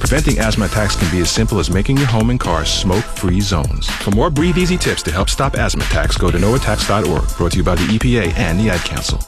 Preventing asthma attacks can be as simple as making your home and car smoke-free zones. For more Breathe Easy tips to help stop asthma attacks, go to noattacks.org. Brought to you by the EPA and the Ad Council.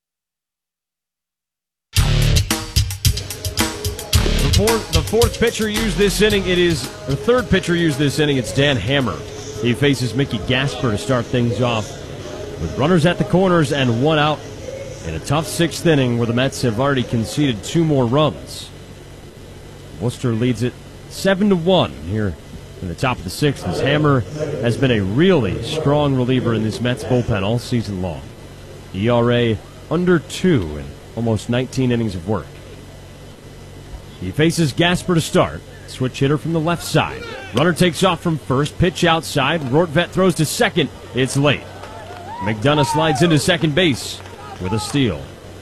The fourth pitcher used this inning, the third pitcher used this inning, it's Dan Hammer. He faces Mickey Gasper to start things off with runners at the corners and one out in a tough sixth inning where the Mets have already conceded 2 more runs. Worcester leads it 7-1 here in the top of the sixth as Hammer has been a really strong reliever in this Mets bullpen all season long. ERA under 2 in almost 19 innings of work. He faces Gasper to start. Switch hitter from the left side. Runner takes off from first. Pitch outside. Rortvedt throws to second. It's late. McDonough slides into second base with a steal.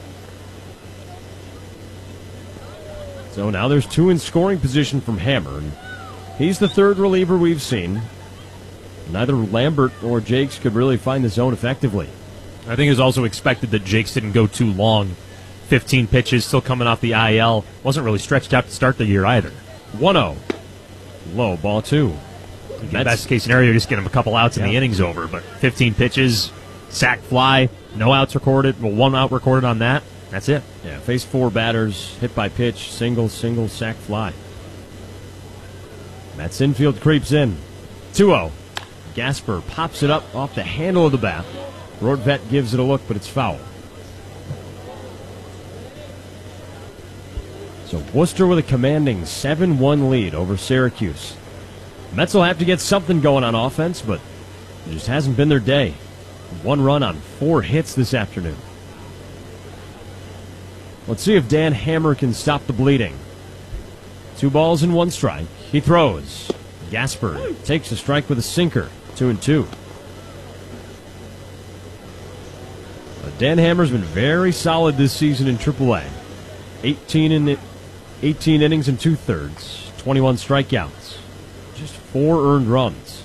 So now there's 2 in scoring position from Hammer. And he's the third reliever we've seen. Neither Lambert or Jakes could really find the zone effectively. I think it was also expected that Jakes didn't go too long. 15 pitches, still coming off the IL. Wasn't really stretched out to start the year either. 1-0. Low, ball 2. Best case scenario, just get him a couple outs and the inning's over. But 15 pitches, sack fly, no outs recorded. Well, 1 out recorded on that. That's it. Yeah, faced 4 batters, hit by pitch, single, sack fly. Mets infield creeps in. 2-0. Gasper pops it up off the handle of the bat. Rortvedt gives it a look, but it's foul. So Worcester with a commanding 7-1 lead over Syracuse. Mets will have to get something going on offense, but it just hasn't been their day. 1 run on 4 hits this afternoon. Let's see if Dan Hammer can stop the bleeding. 2 balls and 1 strike. He throws. Gasper takes a strike with a sinker. 2-2. Dan Hammer's been very solid this season in AAA. 18 innings and 2/3, 21 strikeouts, just 4 earned runs.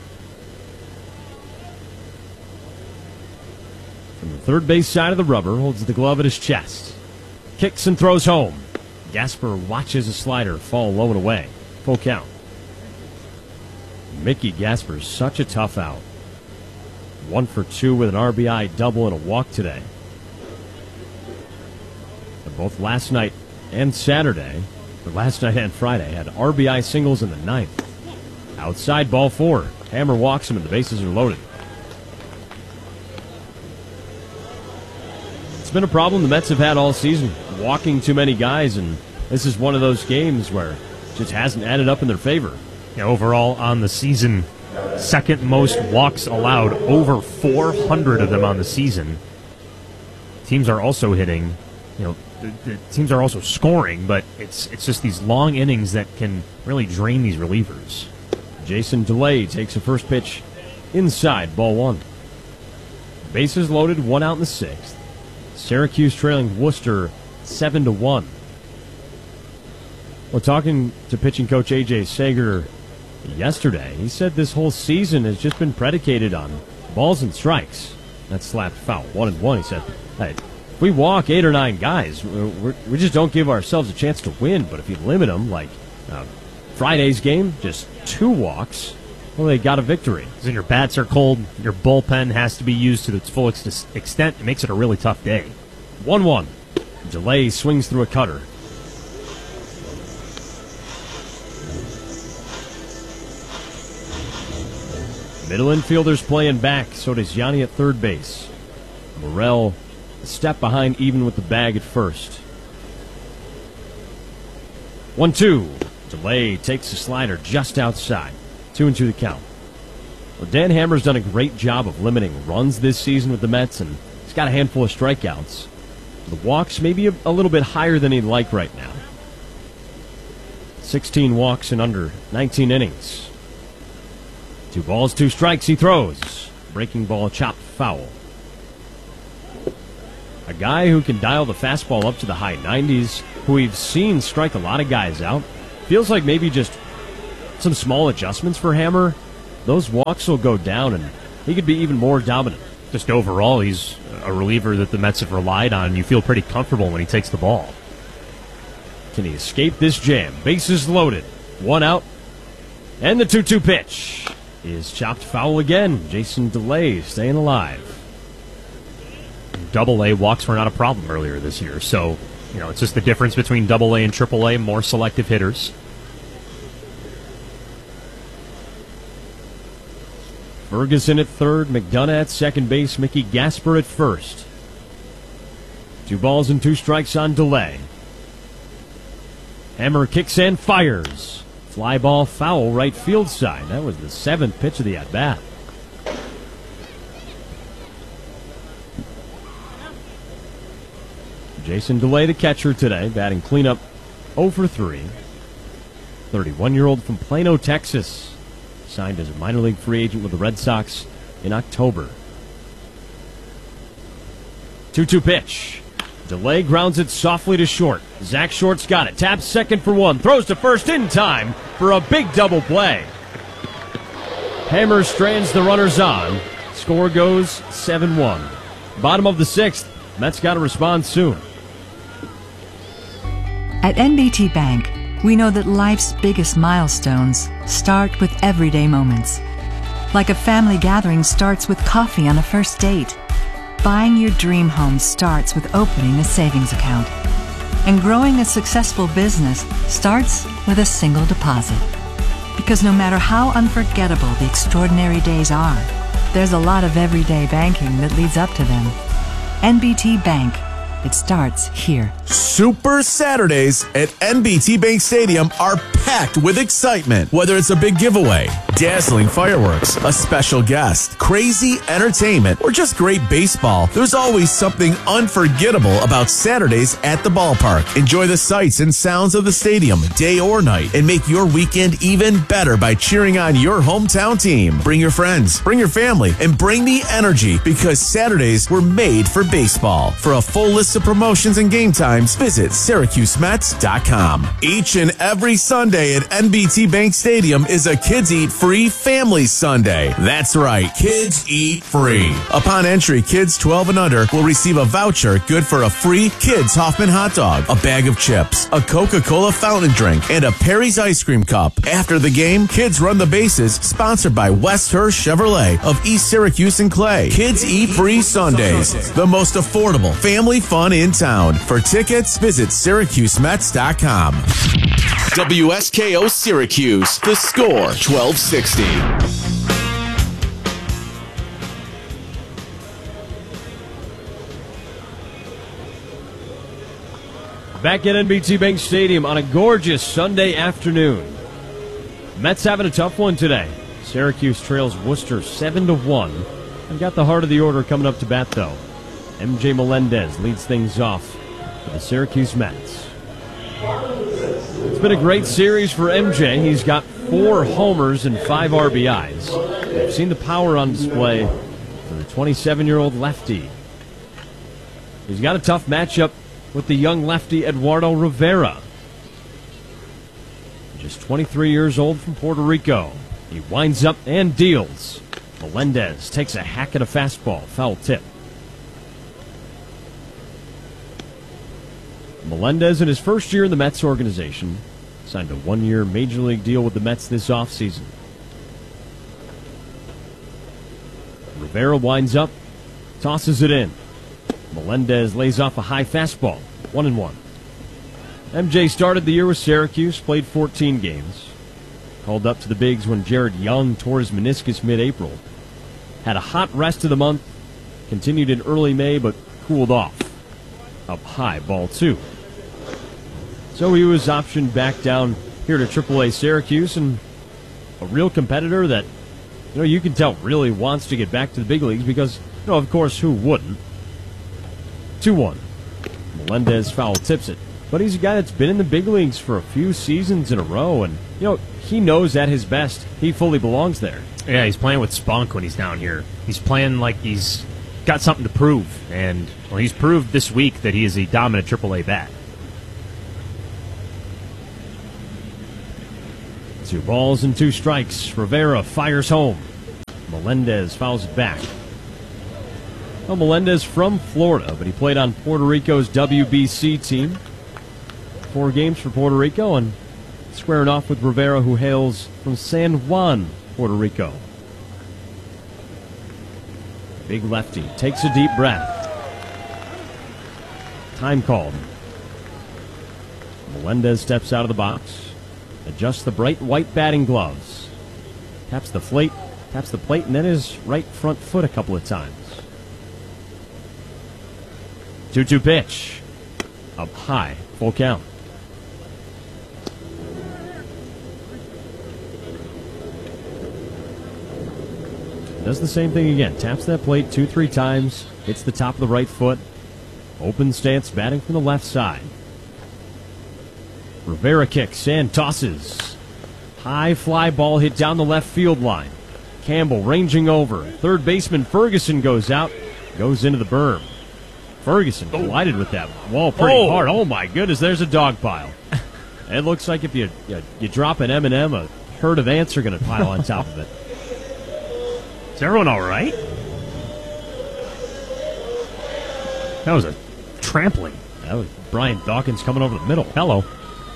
From the third base side of the rubber, holds the glove at his chest. Kicks and throws home. Gasper watches a slider fall low and away. Full count. Mickey Gasper's such a tough out. 1 for 2 with an RBI double and a walk today. But both last night and Saturday, or last night and Friday, had RBI singles in the 9th. Outside, ball 4. Hammer walks him and the bases are loaded. It's been a problem the Mets have had all season, walking too many guys, and this is one of those games where it just hasn't added up in their favor. Yeah, overall on the season, second most walks allowed, over 400 of them on the season. Teams are also hitting, the teams are also scoring, but it's just these long innings that can really drain these relievers. Jason DeLay takes a first pitch inside, ball 1. Bases loaded, 1 out in the 6th. Syracuse trailing Worcester 7-1. Well, talking to pitching coach A.J. Sager yesterday, he said this whole season has just been predicated on balls and strikes. That's slapped foul, 1-1. He said, hey, if we walk 8 or 9 guys, we just don't give ourselves a chance to win. But if you limit them, like Friday's game, just 2 walks, well, they got a victory. Because when your bats are cold, your bullpen has to be used to its full extent. It makes it a really tough day. 1-1. DeLay swings through a cutter. Middle infielders playing back, so does Yanni at third base. Morel a step behind, even with the bag at first. 1-2. DeLay takes the slider just outside. 2-2 the count. Well, Dan Hammer's done a great job of limiting runs this season with the Mets, and he's got a handful of strikeouts. The walks may be a little bit higher than he'd like right now. 16 walks in under 19 innings. 2 balls, 2 strikes, he throws. Breaking ball, chopped foul. A guy who can dial the fastball up to the high 90s, who we've seen strike a lot of guys out. Feels like maybe just some small adjustments for Hammer. Those walks will go down, and he could be even more dominant. Just overall, he's a reliever that the Mets have relied on. You feel pretty comfortable when he takes the ball. Can he escape this jam? Bases loaded. One out. And the 2-2 pitch is chopped foul again. Jason DeLay staying alive. Double-A walks were not a problem earlier this year. So, it's just the difference between Double-A and Triple-A, more selective hitters. Ferguson at third, McDonough at second base, Mickey Gasper at first. 2 balls and 2 strikes on DeLay. Hammer kicks and fires. Fly ball foul right field side. That was the 7th pitch of the at-bat. Jason DeLay, the catcher today, batting cleanup 0 for 3. 31-year-old from Plano, Texas. Signed as a minor league free agent with the Red Sox in October. 2-2 pitch. DeLay grounds it softly to short. Zach Short's got it. Taps second for 1. Throws to first in time for a big double play. Hammer strands the runners on. Score goes 7-1. Bottom of the 6th. Mets got to respond soon. At NBT Bank, we know that life's biggest milestones start with everyday moments. Like a family gathering starts with coffee on a first date. Buying your dream home starts with opening a savings account. And growing a successful business starts with a single deposit. Because no matter how unforgettable the extraordinary days are, there's a lot of everyday banking that leads up to them. NBT Bank. It starts here. Super Saturdays at NBT Bank Stadium are packed with excitement. Whether it's a big giveaway, dazzling fireworks, a special guest, crazy entertainment, or just great baseball, there's always something unforgettable about Saturdays at the ballpark. Enjoy the sights and sounds of the stadium, day or night, and make your weekend even better by cheering on your hometown team. Bring your friends, bring your family, and bring the energy, because Saturdays were made for baseball. For a full list of promotions and game times, visit SyracuseMets.com. Each and every Sunday at NBT Bank Stadium is a Kids Eat Free Family Sunday. That's right, Kids Eat Free. Upon entry, kids 12 and under will receive a voucher good for a free Kids Hoffman hot dog, a bag of chips, a Coca-Cola fountain drink, and a Perry's ice cream cup. After the game, kids run the bases, sponsored by West Hurst Chevrolet of East Syracuse and Clay. Kids Eat Free Sundays, the most affordable family fun in town. For tickets, visit SyracuseMets.com. WSKO Syracuse, the score 1260. Back at NBT Bank Stadium on a gorgeous Sunday afternoon. Mets having a tough one today. Syracuse trails Worcester 7-1. I've got the heart of the order coming up to bat, though. MJ Melendez leads things off for the Syracuse Mets. It's been a great series for MJ. He's got 4 homers and 5 RBIs. We've seen the power on display for the 27-year-old lefty. He's got a tough matchup with the young lefty Eduardo Rivera. Just 23 years old from Puerto Rico. He winds up and deals. Melendez takes a hack at a fastball, foul tip. Melendez, in his first year in the Mets organization, signed a 1-year major league deal with the Mets this offseason. Rivera winds up, tosses it in. Melendez lays off a high fastball, 1-1. MJ started the year with Syracuse, played 14 games. Called up to the bigs when Jared Young tore his meniscus mid-April. Had a hot rest of the month, continued in early May, but cooled off. Up high, ball 2. So he was optioned back down here to AAA Syracuse, and a real competitor that, you can tell really wants to get back to the big leagues because, of course, who wouldn't? 2-1. Melendez foul tips it. But he's a guy that's been in the big leagues for a few seasons in a row, and, he knows at his best he fully belongs there. Yeah, he's playing with spunk when he's down here. He's playing like he's got something to prove, and he's proved this week that he is a dominant AAA bat. 2 balls and 2 strikes. Rivera fires home. Melendez fouls it back. Melendez from Florida, but he played on Puerto Rico's WBC team. 4 games for Puerto Rico, and squaring off with Rivera, who hails from San Juan, Puerto Rico. Big lefty takes a deep breath. Time called. Melendez steps out of the box, adjusts the bright white batting gloves, taps the plate, and then his right front foot a couple of times. 2-2 pitch. Up high, full count. Does the same thing again. Taps that plate 2-3 times, hits the top of the right foot. Open stance, batting from the left side. Rivera kicks and tosses. High fly ball hit down the left field line. Campbell ranging over. Third baseman Ferguson goes out, goes into the berm. Ferguson collided with that wall pretty hard. Oh my goodness, there's a dog pile. It looks like if you drop an M&M, a herd of ants are going to pile on top of it. Is everyone all right? That was a trampling. That was Brian Dawkins coming over the middle. Hello.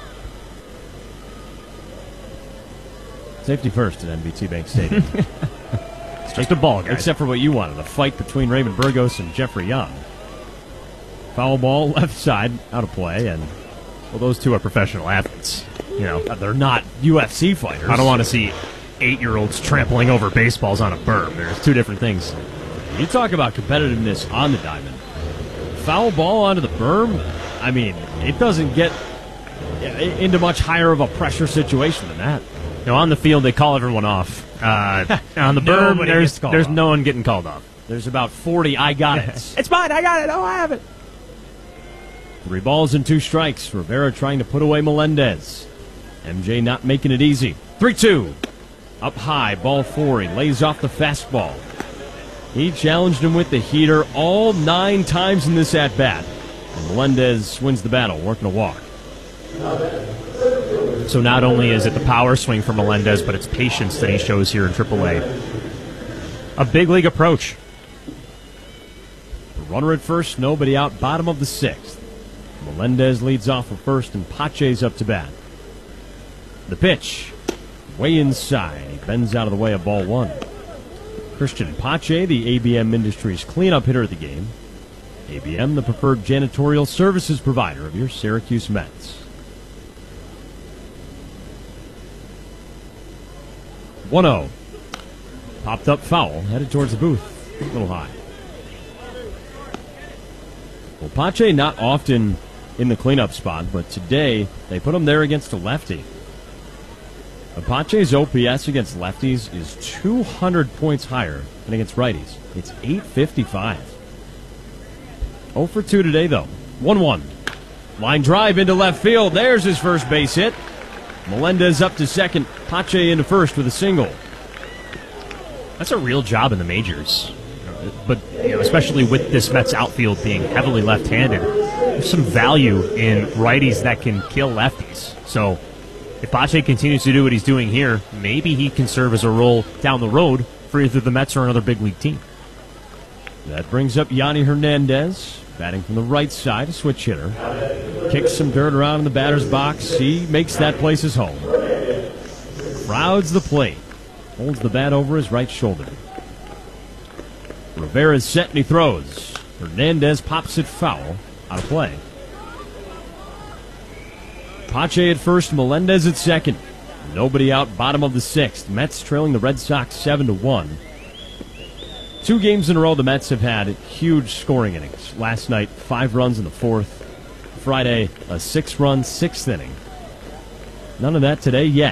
Safety first at NBT Bank Stadium. It's just a ball, guys. Except for what you wanted, a fight between Raymond Burgos and Jeffrey Young. Foul ball, left side, out of play, and Well, those two are professional athletes. You know, they're not UFC fighters. I don't want to see 8-year-olds trampling over baseballs on a berm. There's two different things. You talk about competitiveness on the diamond. Foul ball onto the berm, I mean, it doesn't get into much higher of a pressure situation than that. You know, on the field, they call everyone off. On the berm, there's no one getting called off. There's about 40, I got it. It's mine, I got it, oh, I have it. 3 balls and 2 strikes. Rivera trying to put away Melendez. MJ not making it easy. 3-2. Up high, ball 4. He lays off the fastball. He challenged him with the heater all 9 times in this at-bat. And Melendez wins the battle, working a walk. So not only is it the power swing for Melendez, but it's patience that he shows here in AAA. A big league approach. Runner at first, nobody out, bottom of the 6th. Melendez leads off for first, and Pache's up to bat. The pitch, way inside. He bends out of the way of ball 1. Christian Pache, the ABM Industries cleanup hitter of the game. ABM, the preferred janitorial services provider of your Syracuse Mets. 1-0. Popped up foul, headed towards the booth. A little high. Well, Pache not often in the cleanup spot, but today they put him there against a lefty. Pache's OPS against lefties is 200 points higher than against righties. It's 855. 0 for 2 today, though. 1-1. Line drive into left field. There's his first base hit. Melendez up to second. Pache into first with a single. That's a real job in the majors. But you know, especially with this Mets outfield being heavily left-handed, there's some value in righties that can kill lefties. So if Pache continues to do what he's doing here, maybe he can serve as a role down the road for either the Mets or another big league team. That brings up Yanni Hernandez, batting from the right side, a switch hitter. Kicks some dirt around in the batter's box. He makes that place his home. Crowds the plate. Holds the bat over his right shoulder. Rivera's set and he throws. Hernandez pops it foul. Out of play. Pache at first, Melendez at second. Nobody out, bottom of the 6th. Mets trailing the Red Sox 7-1. 2 games in a row the Mets have had huge scoring innings. Last night, 5 runs in the 4th. Friday, a 6-run 6th inning. None of that today yet.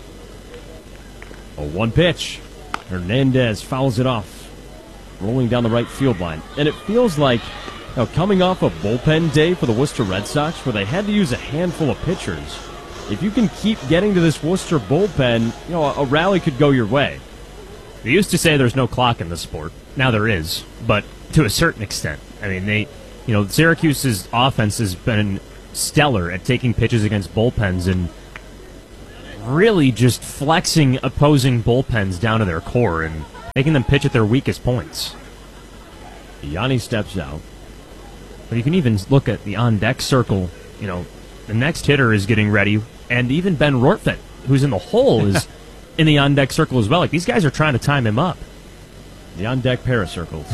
A 1 pitch. Hernandez fouls it off. Rolling down the right field line. And it feels like, coming off a bullpen day for the Worcester Red Sox, where they had to use a handful of pitchers, if you can keep getting to this Worcester bullpen, a rally could go your way. They used to say there's no clock in the sport. Now there is, but to a certain extent. I mean, Syracuse's offense has been stellar at taking pitches against bullpens and really just flexing opposing bullpens down to their core and making them pitch at their weakest points. Yanni steps out. But you can even look at the on-deck circle, The next hitter is getting ready, and even Ben Rortvedt, who's in the hole, is in the on-deck circle as well. Like, these guys are trying to time him up. The on-deck paracircles.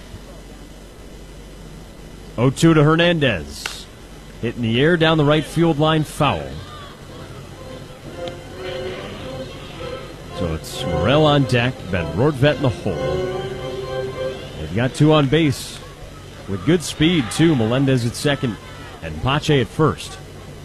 0-2 to Hernandez. Hit in the air down the right field line, foul. So it's Morel on deck, Ben Rortvedt in the hole. They've got 2 on base with good speed, too. Melendez at second and Pache at first.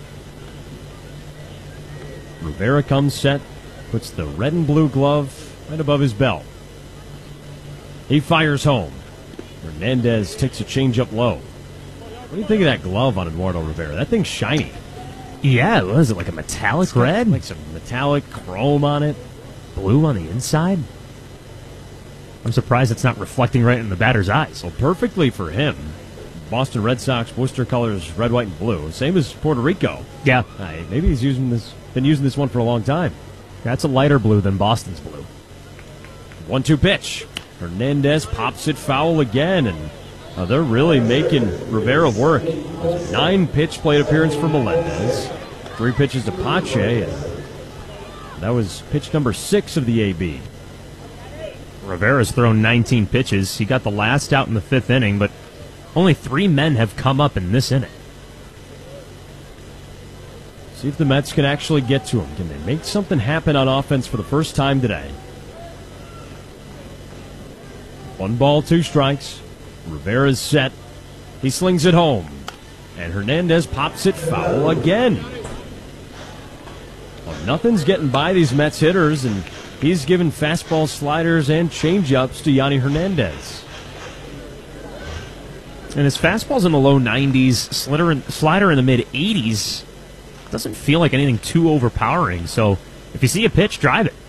Rivera comes set, puts the red and blue glove right above his belt. He fires home. Hernandez takes a changeup low. What do you think of that glove on Eduardo Rivera? That thing's shiny. Yeah, what is it, like a metallic red? Like some metallic chrome on it. Blue on the inside? I'm surprised it's not reflecting right in the batter's eyes. Well, perfectly for him. Boston Red Sox Worcester colors, red, white, and blue. Same as Puerto Rico. Yeah. Maybe he's been using this one for a long time. That's a lighter blue than Boston's blue. 1-2 pitch. Hernandez pops it foul again, and they're really making Rivera work. There's a 9-pitch plate appearance for Melendez. 3 pitches to Pache, and that was pitch number 6 of the AB. Rivera's thrown 19 pitches. He got the last out in the 5th inning, but only 3 men have come up in this inning. See if the Mets can actually get to him. Can they make something happen on offense for the first time today? 1 ball, 2 strikes. Rivera's set. He slings it home. And Hernandez pops it foul again. Well, nothing's getting by these Mets hitters, and he's given fastball sliders and changeups to Yanni Hernandez. And his fastball's in the low 90s, slider in the mid-80s. Doesn't feel like anything too overpowering, so if you see a pitch, drive it.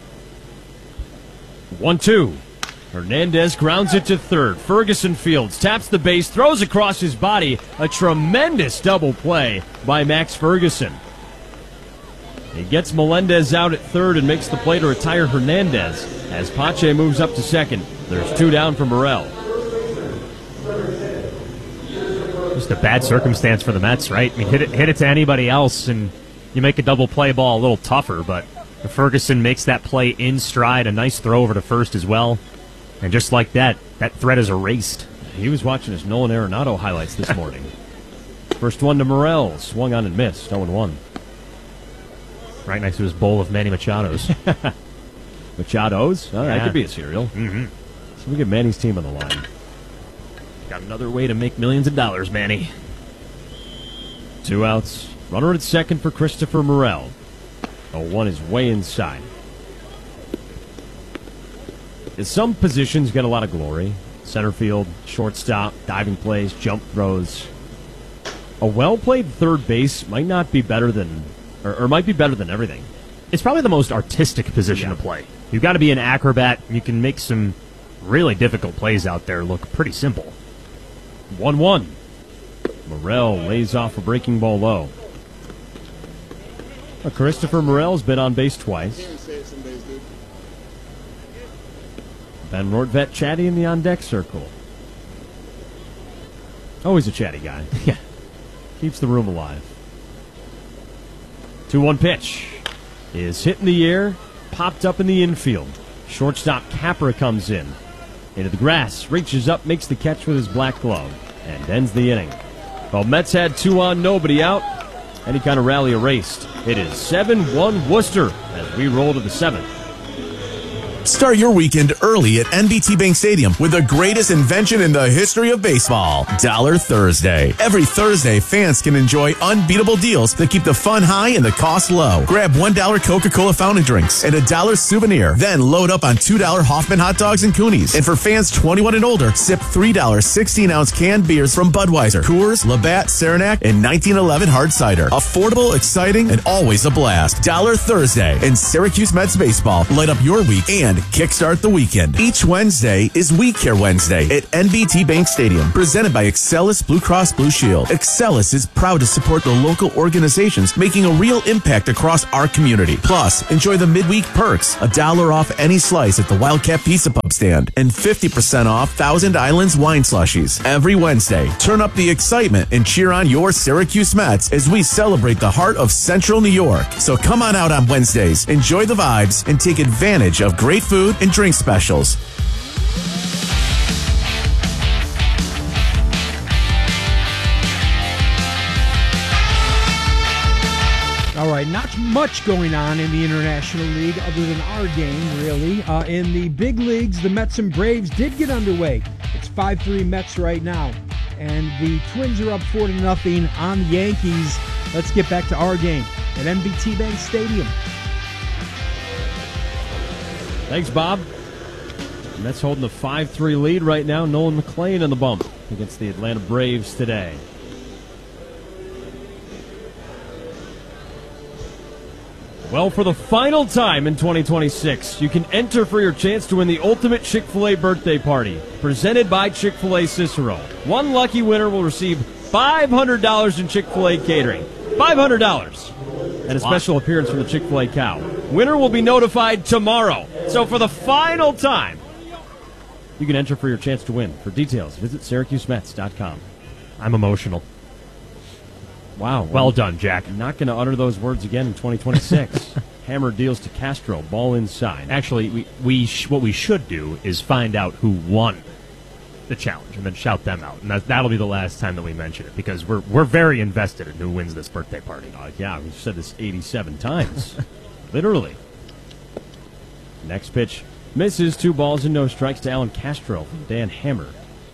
1-2. Hernandez grounds it to third. Ferguson fields, taps the base, throws across his body. A tremendous double play by Max Ferguson. He gets Melendez out at third and makes the play to retire Hernandez. As Pache moves up to second, there's 2 down for Morel. Just a bad circumstance for the Mets, right? I mean, hit it to anybody else, and you make a double play ball a little tougher, but Ferguson makes that play in stride. A nice throw over to first as well. And just like that, that threat is erased. He was watching his Nolan Arenado highlights this morning. First one to Morel, swung on and missed, 0-1. Right next to his bowl of Manny Machado's. Machado's? Oh, Yeah. That could be a cereal. Mm-hmm. So we get Manny's team on the line. Got another way to make millions of dollars, Manny. 2 outs. Runner at second for Christopher Morel. 0-1 is way inside. Some positions get a lot of glory. Center field, shortstop, diving plays, jump throws. A well-played third base might not be better than, or might be better than everything. It's probably the most artistic position to play. You've got to be an acrobat. You can make some really difficult plays out there look pretty simple. 1-1. Morel lays off a breaking ball low. Christopher Morel's been on base twice. Ben Rortvedt chatty in the on-deck circle. Always a chatty guy. Yeah. Keeps the room alive. 2-1 pitch is hit in the air, popped up in the infield. Shortstop Capra comes in. Into the grass, reaches up, makes the catch with his black glove, and ends the inning. Well, Mets had 2 on, nobody out. Any kind of rally erased. It is 7-1 Worcester as we roll to the 7th. Start your weekend early at NBT Bank Stadium with the greatest invention in the history of baseball, Dollar Thursday. Every Thursday, fans can enjoy unbeatable deals that keep the fun high and the cost low. Grab $1 Coca-Cola fountain drinks and $1 souvenir. Then load up on $2 Hoffman hot dogs and Coonies. And for fans 21 and older, sip $3 16-ounce canned beers from Budweiser, Coors, Labatt, Saranac, and 1911 hard cider. Affordable, exciting, and always a blast. Dollar Thursday. And Syracuse Mets baseball light up your week and and kickstart the weekend. Each Wednesday is We Care Wednesday at NBT Bank Stadium, presented by Excelis Blue Cross Blue Shield. Excelis is proud to support the local organizations making a real impact across our community. Plus, enjoy the midweek perks, $1 off any slice at the Wildcat Pizza Pub stand, and 50% off Thousand Islands wine slushies. Every Wednesday, turn up the excitement and cheer on your Syracuse Mets as we celebrate the heart of Central New York. So come on out on Wednesdays, enjoy the vibes, and take advantage of great food and drink specials. All right, not much going on in the International League other than our game, really. In the big leagues, the Mets and Braves did get underway. It's 5-3 Mets right now. And the Twins are up 4-0 on the Yankees. Let's get back to our game at NBT Bank Stadium. Thanks, Bob. Mets holding the 5-3 lead right now. Nolan McLean on the bump against the Atlanta Braves today. Well, for the final time in 2026, you can enter for your chance to win the ultimate Chick-fil-A birthday party, presented by Chick-fil-A Cicero. One lucky winner will receive $500 in Chick-fil-A catering. $500! And a special appearance from the Chick-fil-A cow. Winner will be notified tomorrow. So for the final time, you can enter for your chance to win. For details, visit SyracuseMets.com. I'm emotional. Wow. Well done, Jack. I'm not going to utter those words again in 2026. Hammer deals to Castro. Ball inside. Actually, what we should do is find out who won the challenge and then shout them out. And that'll be the last time that we mention it, because we're very invested in who wins this birthday party. Yeah, we've said this 87 times. Literally. Next pitch misses. 2 balls and no strikes to Alan Castro from Dan Hammer.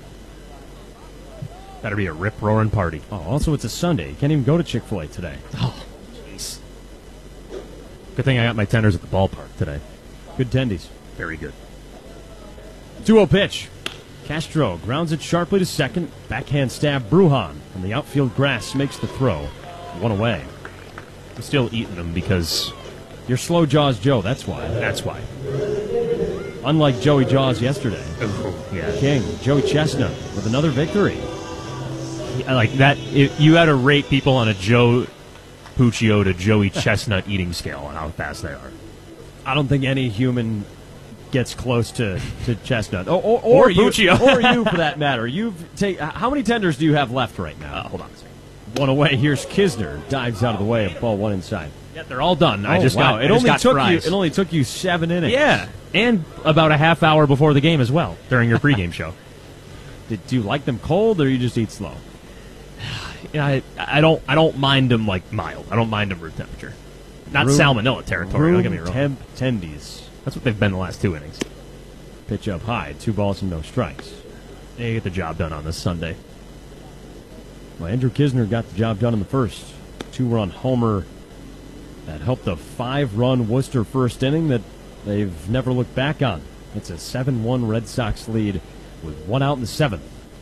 Better be a rip-roaring party. Oh, also it's a Sunday. You can't even go to Chick-fil-A today. Oh, jeez. Good thing I got my tenders at the ballpark today. Good tendies. Very good. 2-0 pitch. Castro grounds it sharply to second. Backhand stab. Brujan from the outfield grass makes the throw. 1 away. I'm still eating them because you're slow jaws Joe, that's why. That's why. Unlike Joey Jaws yesterday. Oh, yeah. King, Joey Chestnut with another victory. Like that, you had to rate people on a Joe Puccio to Joey Chestnut eating scale on how fast they are. I don't think any human gets close to Chestnut. Or you, Puccio. Or you, for that matter. How many tenders do you have left right now? Hold on a second. 1 away. Here's Kisner. Dives out of the way of ball 1 inside. Yeah, they're all done. It only took you 7 innings. Yeah, and about a half hour before the game as well, during your pregame show. Do you like them cold, or you just eat slow? Yeah, I don't mind them like mild. I don't mind them room temperature. Not salmonella territory. Don't get me wrong. Temp tendies. That's what they've been the last 2 innings. Pitch up high. 2 balls and no strikes. They get the job done on this Sunday. Well, Andrew Kisner got the job done in the first. 2-run homer that helped a 5-run Worcester first inning that they've never looked back on. It's a 7-1 Red Sox lead with 1 out in the 7th.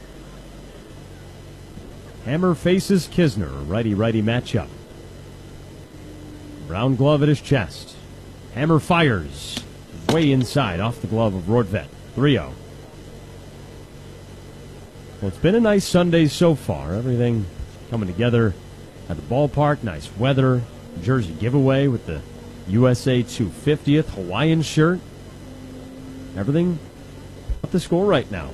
Hammer faces Kisner, righty-righty matchup. Brown glove at his chest. Hammer fires. Way inside, off the glove of Rortvedt. 3-0. Well, it's been a nice Sunday so far. Everything coming together at the ballpark. Nice weather. Jersey giveaway with the USA 250th Hawaiian shirt. Everything up the score right now.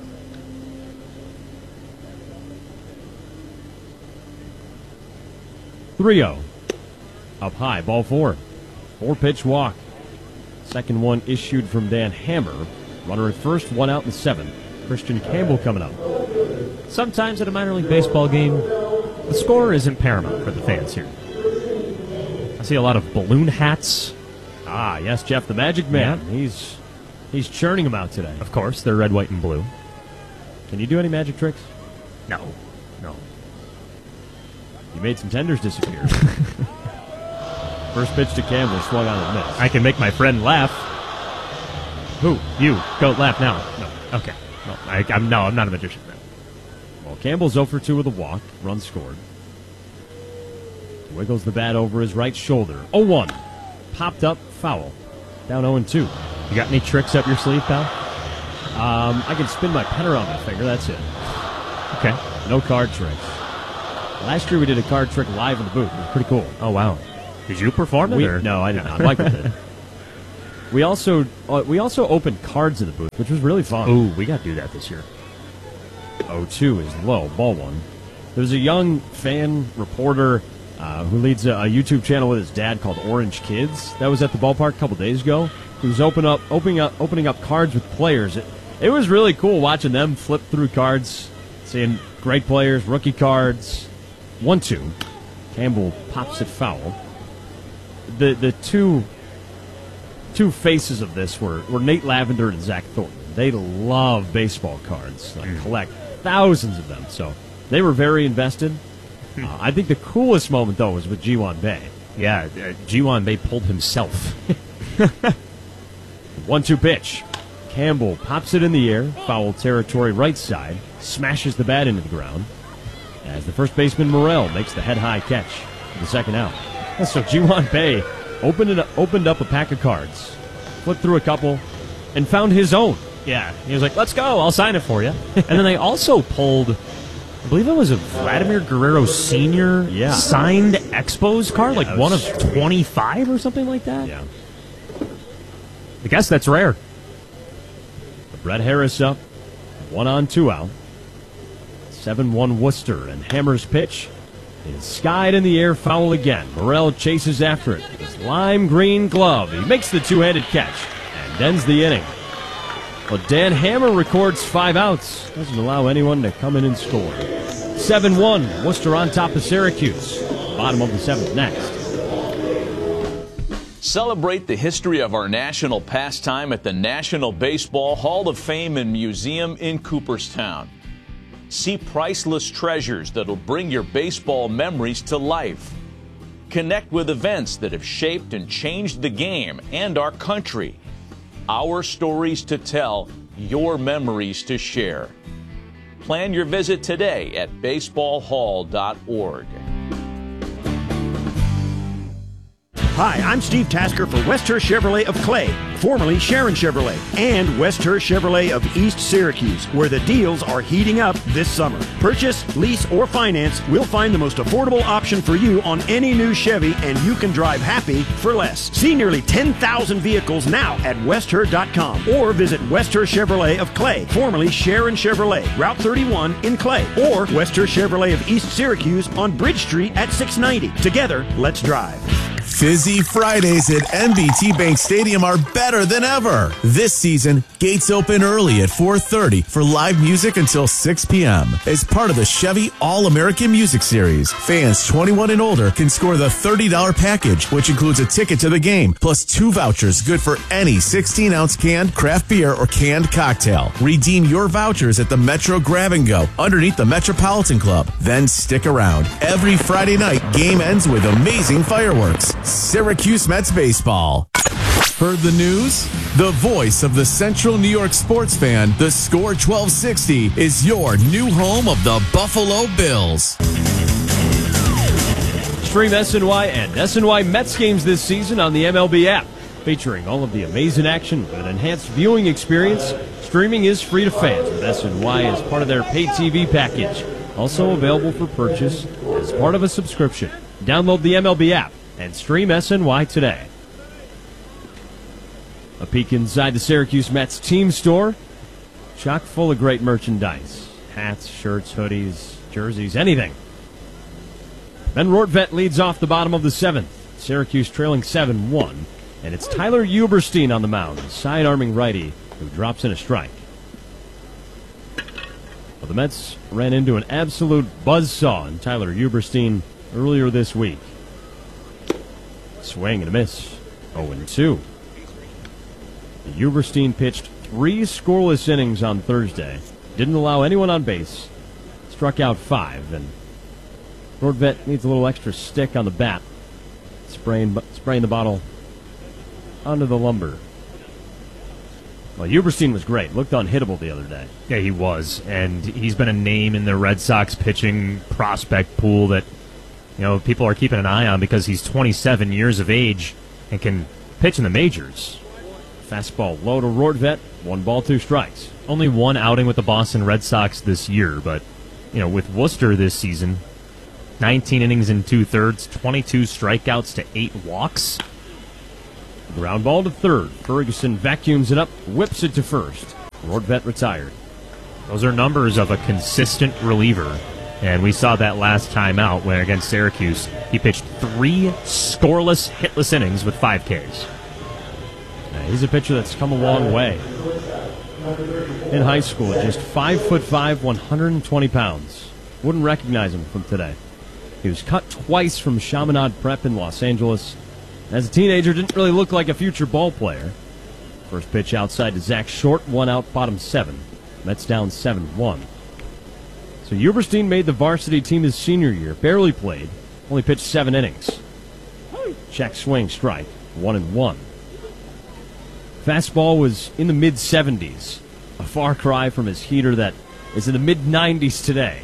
.3-0. Up high, ball 4. 4-pitch walk. Second one issued from Dan Hammer. Runner at first, 1 out in the 7th. Christian Campbell coming up. Sometimes at a minor league baseball game, the score isn't paramount for the fans here. I see a lot of balloon hats. Ah, yes, Jeff the Magic Man. Yeah. He's churning them out today. Of course, they're red, white, and blue. Can you do any magic tricks? No. You made some tenders disappear. First pitch to Campbell, swung on and missed. I can make my friend laugh. Who? You. Go laugh now. No. Okay. No, I'm not a magician then. Well, Campbell's 0 for 2 with a walk. Run scored. Wiggles the bat over his right shoulder. 0-1. Popped up, foul. Down 0-2. You got any tricks up your sleeve, pal? I can spin my pen around my finger. That's it. Okay. No card tricks. Last year we did a card trick live in the booth. It was pretty cool. Oh, wow. Did you perform it? Or? No, I did not. Michael did. We also opened cards in the booth, which was really fun. Ooh, we got to do that this year. 0-2 is low, ball one. There's a young fan reporter who leads a YouTube channel with his dad called Orange Kids. That was at the ballpark a couple days ago. He was opening up cards with players. It was really cool watching them flip through cards, seeing great players, rookie cards. 1-2. Campbell pops it foul. The two faces of this were Nate Lavender and Zach Thornton. They love baseball cards, collect thousands of them. So they were very invested. I think the coolest moment, though, was with Ji-Hwan Bae. Yeah, Ji-Hwan Bae pulled himself. 1-2 pitch. Campbell pops it in the air, foul territory right side, smashes the bat into the ground, as the first baseman Morel makes the head-high catch for the second out. So Ji-Hwan Bae opened up a pack of cards, flipped through a couple, and found his own. Yeah, he was like, let's go, I'll sign it for you. And then they also pulled, I believe it was a Vladimir Guerrero Sr. signed Expos card, like one of 25 or something like that. Yeah. I guess that's rare. Brett Harris up, 1 on 2 out. 7-1 Worcester, and Hammer's pitch is skied in the air, foul again. Morel chases after it with his lime green glove. He makes the two-handed catch and ends the inning. Well, Dan Hammer records 5 outs. Doesn't allow anyone to come in and score. 7-1, Worcester on top of Syracuse. Bottom of the 7th next. Celebrate the history of our national pastime at the National Baseball Hall of Fame and Museum in Cooperstown. See priceless treasures that'll bring your baseball memories to life. Connect with events that have shaped and changed the game and our country. Our stories to tell, your memories to share. Plan your visit today at baseballhall.org. Hi, I'm Steve Tasker for Westhurst Chevrolet of Clay, formerly Sharon Chevrolet, and Westhurst Chevrolet of East Syracuse, where the deals are heating up this summer. Purchase, lease, or finance, we'll find the most affordable option for you on any new Chevy, and you can drive happy for less. See nearly 10,000 vehicles now at westhurst.com or visit Westhurst Chevrolet of Clay, formerly Sharon Chevrolet, Route 31 in Clay, or Westhurst Chevrolet of East Syracuse on Bridge Street at 690. Together, let's drive. Fizzy Fridays at NBT Bank Stadium are better than ever. This season, gates open early at 4:30 for live music until 6 p.m. As part of the Chevy All-American Music Series, fans 21 and older can score the $30 package, which includes a ticket to the game, plus 2 vouchers good for any 16-ounce canned craft beer or canned cocktail. Redeem your vouchers at the Metro Grab and Go underneath the Metropolitan Club. Then stick around. Every Friday night, game ends with amazing fireworks. Syracuse Mets baseball. Heard the news? The voice of the Central New York sports fan, the Score 1260, is your new home of the Buffalo Bills. Stream SNY and SNY Mets games this season on the MLB app. Featuring all of the amazing action with an enhanced viewing experience, streaming is free to fans with SNY as part of their pay TV package. Also available for purchase as part of a subscription. Download the MLB app and stream SNY today. A peek inside the Syracuse Mets team store. Chock full of great merchandise. Hats, shirts, hoodies, jerseys, anything. Ben Rortvedt leads off the bottom of the 7th. Syracuse trailing 7-1. And it's Tyler Uberstein on the mound, side-arming righty, who drops in a strike. Well, the Mets ran into an absolute buzzsaw in Tyler Uberstein earlier this week. Swing and a miss. 0-2. Uberstein pitched 3 scoreless innings on Thursday. Didn't allow anyone on base. Struck out 5. And Rortvedt needs a little extra stick on the bat. Spraying the bottle onto the lumber. Well, Uberstein was great. Looked unhittable the other day. Yeah, he was. And he's been a name in the Red Sox pitching prospect pool that people are keeping an eye on because he's 27 years of age and can pitch in the majors. Fastball low to Rortvedt. 1 ball, 2 strikes. Only one outing with the Boston Red Sox this year, but with Worcester this season, 19 innings and 2/3, 22 strikeouts to 8 walks. Ground ball to third. Ferguson vacuums it up, whips it to first. Rortvedt retired. Those are numbers of a consistent reliever, and we saw that last time out when against Syracuse. He pitched 3 scoreless, hitless innings with 5 Ks. Now, he's a pitcher that's come a long way. In high school, at just 5'5", 120 pounds. Wouldn't recognize him from today. He was cut twice from Chaminade Prep in Los Angeles. As a teenager, didn't really look like a future ball player. First pitch outside to Zach Short, 1 out, bottom 7. Mets down 7-1. So Uberstein made the varsity team his senior year. Barely played. Only pitched 7 innings. Check swing strike. 1-1. Fastball was in the mid-70s. A far cry from his heater that is in the mid-90s today.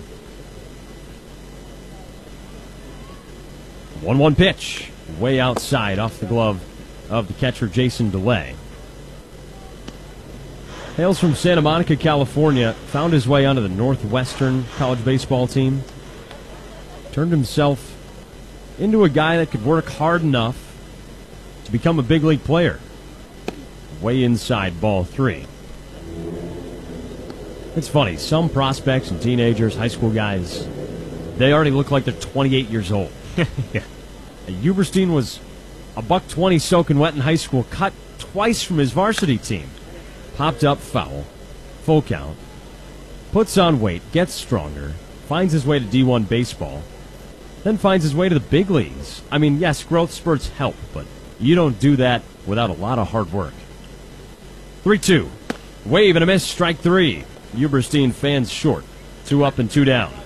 1-1 pitch. Way outside off the glove of the catcher Jason DeLay. Hails from Santa Monica, California. Found his way onto the Northwestern college baseball team. Turned himself into a guy that could work hard enough to become a big league player. Way inside, ball 3. It's funny, some prospects and teenagers, high school guys, they already look like they're 28 years old. Yeah. Uberstein was a $120 soaking wet in high school, cut twice from his varsity team. Popped up foul, full count, puts on weight, gets stronger, finds his way to D1 baseball, then finds his way to the big leagues. I mean, yes, growth spurts help, but you don't do that without a lot of hard work. 3-2. Wave and a miss, strike 3. Uberstein fans short. 2 up and 2 down.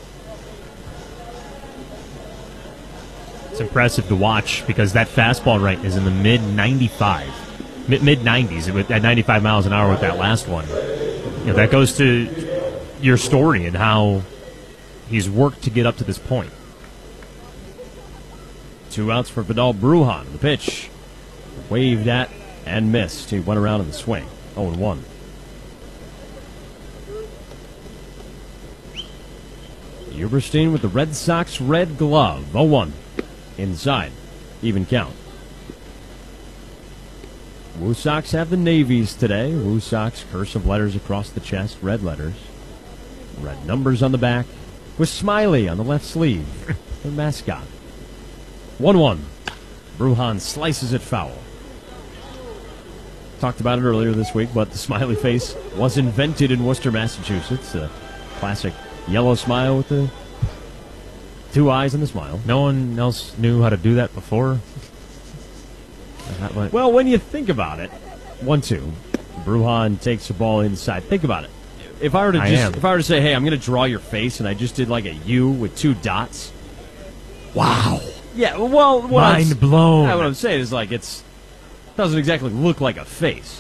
It's impressive to watch because that fastball right is in the mid-90s at 95 miles an hour with that last one. That goes to your story and how he's worked to get up to this point. 2 outs for Vidal Brujan. The pitch waved at and missed. He went around in the swing. 0-1. Uberstein with the Red Sox red glove. 0-1. Inside. Even count. Woo Sox have the navies today. Woo Sox cursive letters across the chest, red letters. Red numbers on the back, with Smiley on the left sleeve. Their mascot. 1-1. Brujan slices it foul. Talked about it earlier this week, but the smiley face was invented in Worcester, Massachusetts. A classic yellow smile with the 2 eyes and the smile. No one else knew how to do that before? Well, when you think about it, 1-2. Brujan takes the ball inside. Think about it. If I were to say, hey, I'm going to draw your face, and I just did like a U with 2 dots. Wow. Yeah, well, mind blown. What I'm saying is like it doesn't exactly look like a face.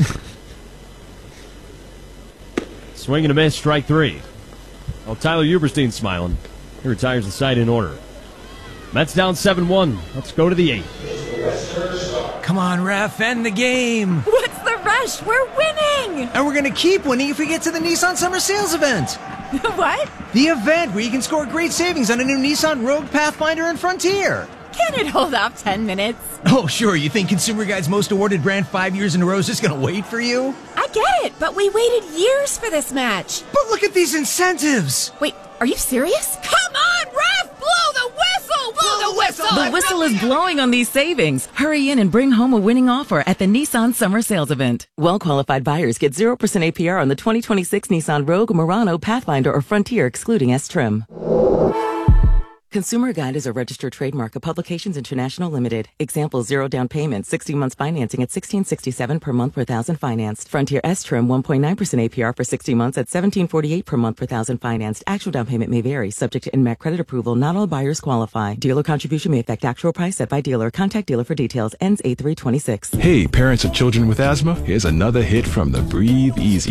Swing and a miss, strike 3. Well, Tyler Uberstein's smiling. He retires the side in order. Mets down 7-1. Let's go to the 8th. Come on, ref, end the game. What's the rush? We're winning. And we're going to keep winning if we get to the Nissan Summer Sales event. What? The event where you can score great savings on a new Nissan Rogue, Pathfinder, and Frontier. Can it hold off 10 minutes? Oh, sure. You think Consumer Guide's most awarded brand 5 years in a row is just going to wait for you? I get it, but we waited years for this match. But look at these incentives. Wait, are you serious? Come on, ref! Blow the whistle! Blow the whistle! The whistle is blowing on these savings. Hurry in and bring home a winning offer at the Nissan Summer Sales Event. Well-qualified buyers get 0% APR on the 2026 Nissan Rogue, Murano, Pathfinder, or Frontier, excluding S-Trim. Consumer Guide is a registered trademark of Publications International Limited. Example, 0 down payment, 60 months financing at $16.67 per month per thousand financed. Frontier S-Trim, 1.9% APR for 60 months at $17.48 per month per thousand financed. Actual down payment may vary, subject to NMAC credit approval. Not all buyers qualify. Dealer contribution may affect actual price set by dealer. Contact dealer for details. Ends 8/3/26. Hey, parents of children with asthma, here's another hit from the Breathe Easy